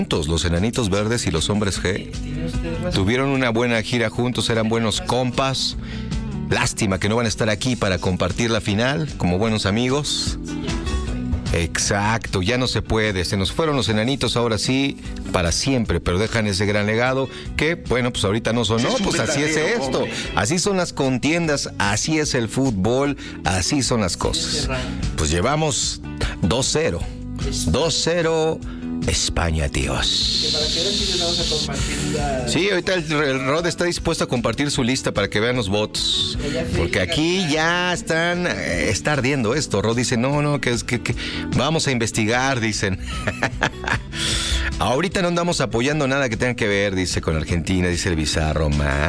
Los Enanitos Verdes y los Hombres G tuvieron una buena gira juntos, eran buenos compas. Lástima que no van a estar aquí para compartir la final como buenos amigos. Exacto, ya no se puede. Se nos fueron los Enanitos, ahora sí, para siempre, pero dejan ese gran legado que, bueno, pues ahorita no sonó, pues así es esto. Así son las contiendas, así es el fútbol, así son las cosas. Pues llevamos 2-0. 2-0 España, tíos. ¿Para qué hora sí vamos a compartir Sí, ahorita el Rod está dispuesto a compartir su lista para que vean los votos. Porque aquí ya está ardiendo esto. Rod dice, no, que vamos a investigar, dicen. Ahorita no andamos apoyando nada que tenga que ver, dice, con Argentina, dice el Bizarro,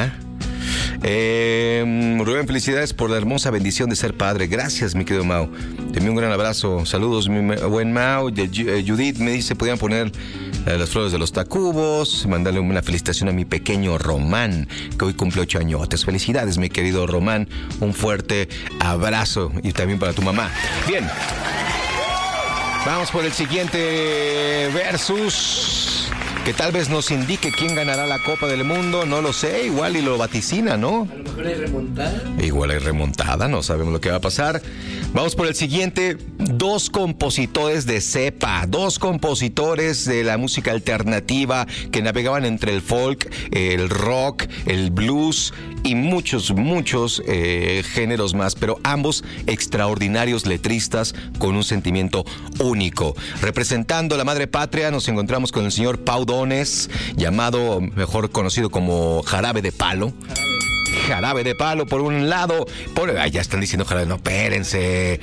Rubén, felicidades por la hermosa bendición de ser padre. Gracias, mi querido Mau. Te envío un gran abrazo. Saludos, mi buen Mau. Judith me dice, podían poner las flores de los Tacubos. Mandarle una felicitación a mi pequeño Román, que hoy cumple 8 añotes. Felicidades, mi querido Román. Un fuerte abrazo. Y también para tu mamá. Bien. Vamos por el siguiente versus, que tal vez nos indique quién ganará la Copa del Mundo, no lo sé, igual y lo vaticina, ¿no? A lo mejor hay remontada. Igual hay remontada, no sabemos lo que va a pasar. Vamos por el siguiente, 2 compositores de cepa, 2 compositores de la música alternativa que navegaban entre el folk, el rock, el blues y muchos géneros más, pero ambos extraordinarios letristas con un sentimiento único. Representando a la madre patria nos encontramos con el señor Pau Donés, llamado, mejor conocido como Jarabe de Palo. Jarabe de Palo, por un lado. Ya están diciendo jarabe. No, espérense.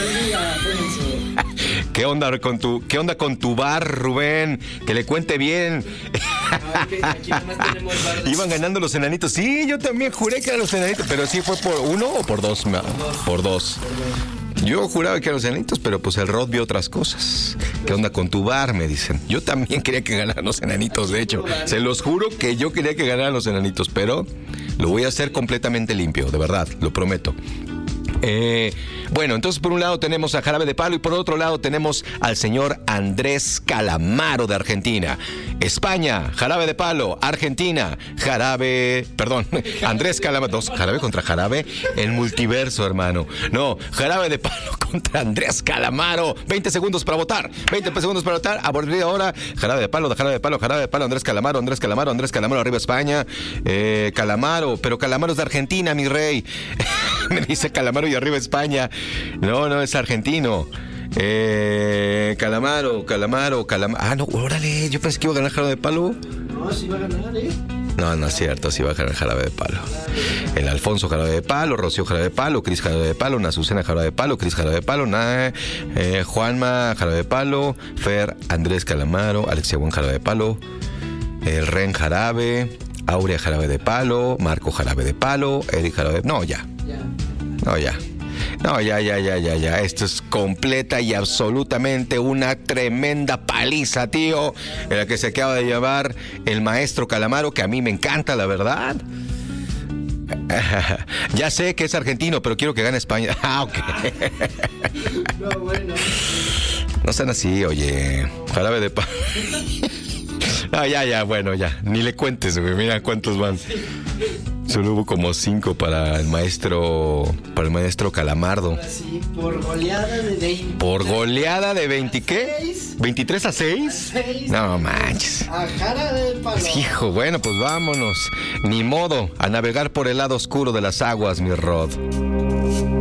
¿Qué onda con tu bar, Rubén? Que le cuente bien. Aquí nomás tenemos bar de... Iban ganando los Enanitos. Sí, yo también juré que eran los Enanitos. Pero sí fue por 1 o por 2. Por 2. Yo juraba que eran los Enanitos, pero pues el Rod vio otras cosas. ¿Qué onda con tu bar? Me dicen. Yo también quería que ganaran los Enanitos, de hecho. Se los juro que yo quería que ganaran los Enanitos, pero lo voy a hacer completamente limpio, de verdad, lo prometo. Bueno, entonces por un lado tenemos a Jarabe de Palo y por otro lado tenemos al señor Andrés Calamaro de Argentina. España, Jarabe de Palo. Argentina, Andrés Calamaro. Jarabe contra Jarabe, el multiverso, hermano. No, Jarabe de Palo contra Andrés Calamaro. 20 segundos para votar. 20 segundos para votar. A partir de ahora, Jarabe de Palo, Andrés Calamaro, arriba España. Calamaro, pero Calamaro es de Argentina, mi rey. Me dice Calamaro y arriba España. No, es argentino. Calamaro. Ah, no, órale, yo pensé que iba a ganar Jarabe de Palo. No, sí va a ganar, No es cierto, sí va a ganar Jarabe de Palo. El Alfonso Jarabe de Palo, Rocío Jarabe de Palo, Cris Jarabe de Palo, Azucena Jarabe de Palo, Cris Jarabe de Palo, Juanma Jarabe de Palo, Fer Andrés Calamaro, Alexia Buen Jarabe de Palo, el Ren Jarabe, Aurea Jarabe de Palo, Marco Jarabe de Palo, Eric Jarabe de... No, ya. Esto es completa y absolutamente una tremenda paliza, tío, en la que se acaba de llevar el maestro Calamaro, que a mí me encanta, la verdad. Ya sé que es argentino, pero quiero que gane España. Ok. No, bueno. No sean así, oye. Jarabe de Palo. No, bueno, ni le cuentes, güey. Mira cuántos van. Solo hubo como 5 para el maestro Calamardo. Sí, por goleada de 20. ¿Por goleada de 20 qué? 23 a 6. No manches. A Jarabe de Palo. Hijo, bueno, pues vámonos. Ni modo, a navegar por el lado oscuro de las aguas, mi Rod.